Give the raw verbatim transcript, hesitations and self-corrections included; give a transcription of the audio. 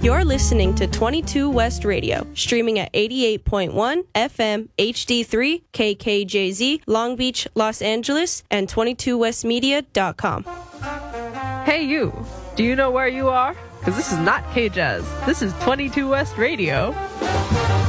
You're listening to twenty-two West Radio, streaming at eighty-eight point one F M H D three K K J Z, Long Beach, Los Angeles, and twenty-two west media dot com. Hey you, do you know where you are? Because this is not K-Jazz. This is twenty-two West Radio.